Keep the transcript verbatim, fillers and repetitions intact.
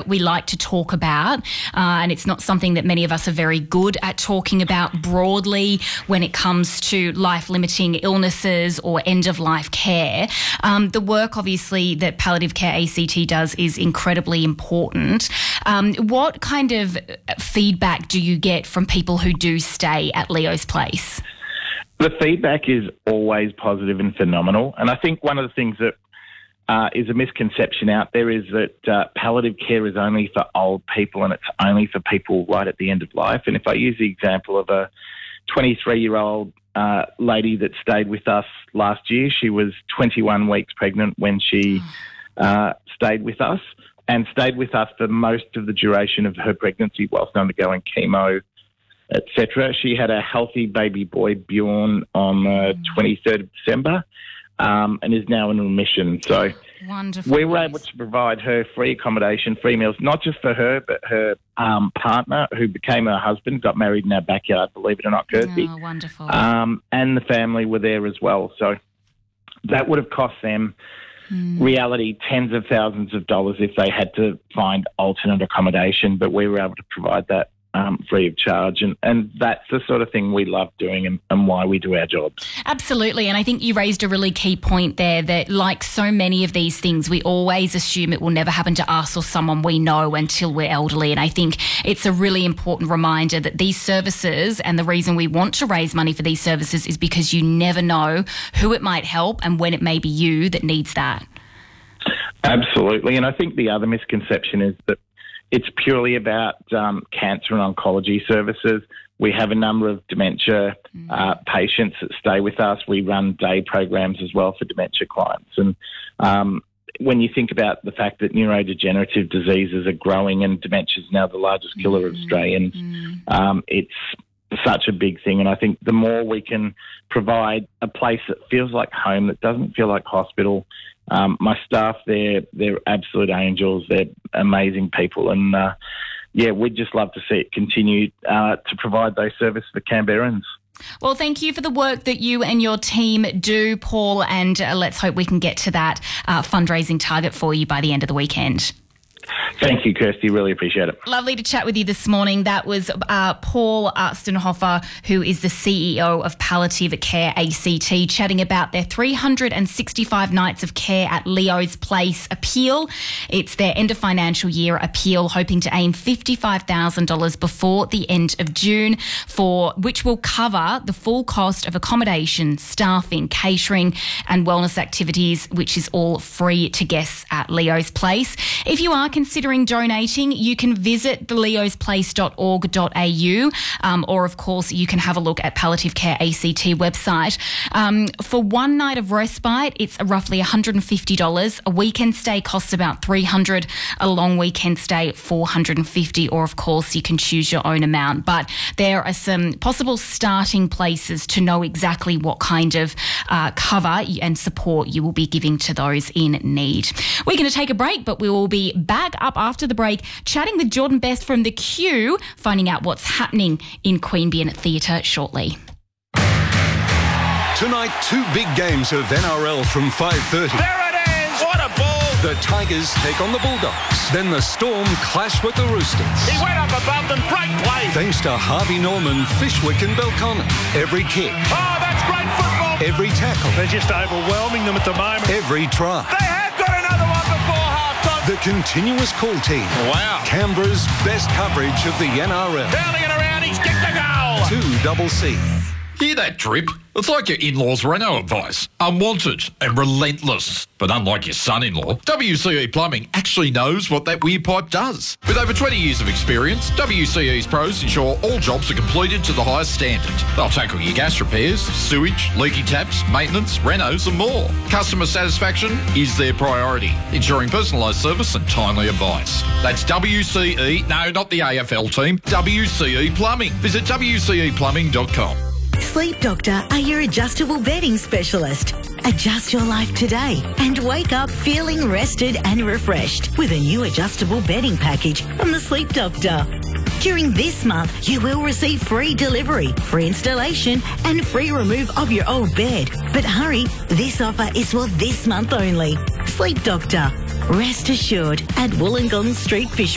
we like to talk about, uh, and it's not something that many of us are very good at talking about broadly when it comes to life-limiting illnesses or end-of-life care. Um, the work, obviously, that Palliative Care A C T does is incredibly important. Um, what kind of feedback do you get from people who do stay at Leo's Place? The feedback is always positive and phenomenal. And I think one of the things that uh, is a misconception out there is that uh, palliative care is only for old people and it's only for people right at the end of life. And if I use the example of a twenty-three-year-old uh, lady that stayed with us last year, she was twenty-one weeks pregnant when she uh, stayed with us and stayed with us for most of the duration of her pregnancy whilst undergoing chemo, et cetera. She had a healthy baby boy, Bjorn, on the twenty-third of December um, and is now in remission. So Wonderful. We were able to provide her free accommodation, free meals, not just for her, but her um, partner, who became her husband, got married in our backyard, believe it or not, Kirsty. Oh, wonderful. Um, and the family were there as well. So that would have cost them, mm. reality, tens of thousands of dollars if they had to find alternate accommodation, but we were able to provide that Um, free of charge. And, and that's the sort of thing we love doing and, and why we do our jobs. Absolutely. And I think you raised a really key point there that, like so many of these things, we always assume it will never happen to us or someone we know until we're elderly. And I think it's a really important reminder that these services, and the reason we want to raise money for these services, is because you never know who it might help and when it may be you that needs that. Absolutely. And I think the other misconception is that it's purely about um, cancer and oncology services. We have a number of dementia uh, patients that stay with us. We run day programs as well for dementia clients. And um, when you think about the fact that neurodegenerative diseases are growing and dementia is now the largest killer of Australians, um, it's such a big thing. And I think the more we can provide a place that feels like home, that doesn't feel like hospital. Um, my staff, they're, they're absolute angels. They're amazing people. And, uh, yeah, we'd just love to see it continue uh, to provide those services for Canberrans. Well, thank you for the work that you and your team do, Paul, and uh, let's hope we can get to that uh, fundraising target for you by the end of the weekend. Thank you, Kirsty. Really appreciate it. Lovely to chat with you this morning. That was uh, Paul Arstenhofer, who is the C E O of Palliative Care A C T, chatting about their three hundred sixty-five nights of care at Leo's Place appeal. It's their end of financial year appeal, hoping to aim fifty-five thousand dollars before the end of June, for which will cover the full cost of accommodation, staffing, catering and wellness activities, which is all free to guests at Leo's Place. If you are considering donating, you can visit the leos place dot org dot a u um, or, of course, you can have a look at Palliative Care A C T website. Um, for one night of respite, it's roughly one hundred fifty dollars. A weekend stay costs about three hundred dollars, a long weekend stay four hundred fifty dollars, or, of course, you can choose your own amount. But there are some possible starting places to know exactly what kind of uh, cover and support you will be giving to those in need. We're going to take a break, but we will be back up after the break chatting with Jordan Best from The Q, finding out what's happening in Queanbeyan Theatre shortly. Tonight, two big games of N R L from five thirty. There it is! What a ball! The Tigers take on the Bulldogs. Then the Storm clash with the Roosters. He went up above them. Great play! Thanks to Harvey Norman, Fishwick and Belconnen. Every kick. Oh, that's great football! Every tackle. They're just overwhelming them at the moment. Every try. They have got another one before half-time. The continuous call team. Wow. Canberra's best coverage of the N R L. Downling and around, he's kicked the goal! two double C. Hear that drip? It's like your in-laws' Renault advice. Unwanted and relentless. But unlike your son-in-law, W C E Plumbing actually knows what that weir pipe does. With over twenty years of experience, W C E's pros ensure all jobs are completed to the highest standard. They'll tackle your gas repairs, sewage, leaky taps, maintenance, renos and more. Customer satisfaction is their priority, ensuring personalised service and timely advice. That's W C E, no, not the A F L team, W C E Plumbing. Visit w c e plumbing dot com. Sleep Doctor are your adjustable bedding specialist. Adjust your life today and wake up feeling rested and refreshed with a new adjustable bedding package from the Sleep Doctor. During this month, you will receive free delivery, free installation and free remove of your old bed. But hurry, this offer is for this month only. Sleep Doctor. Rest assured at Wollongong Street Fish